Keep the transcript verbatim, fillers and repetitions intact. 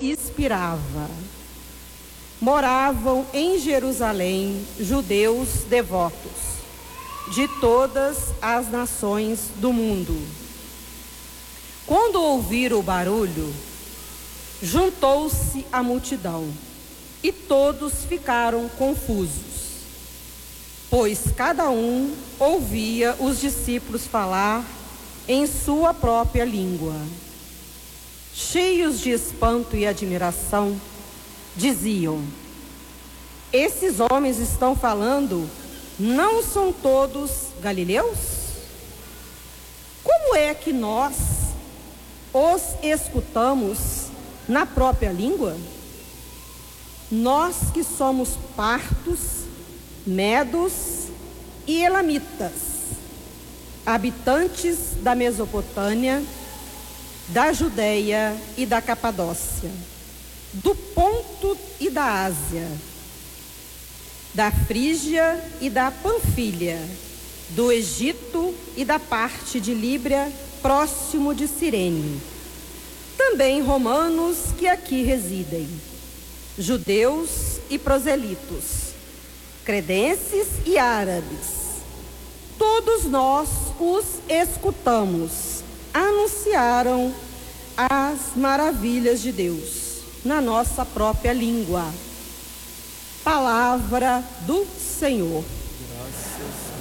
inspirava. Moravam em Jerusalém judeus devotos de todas as nações do mundo. Quando ouviram o barulho, juntou-se a multidão e todos ficaram confusos, pois cada um ouvia os discípulos falar em sua própria língua. Cheios de espanto e admiração, diziam: esses homens estão falando, não são todos galileus? Como é que nós os escutamos na própria língua? Nós que somos partos, medos e elamitas, habitantes da Mesopotâmia, da Judéia e da Capadócia, do Ponto e da Ásia, da Frígia e da Panfilha, do Egito e da parte de Líbia, próximo de Cirene, também romanos que aqui residem, judeus e proselitos, credenses e árabes. Todos nós os escutamos, anunciaram as maravilhas de Deus na nossa própria língua. Palavra do Senhor. Graças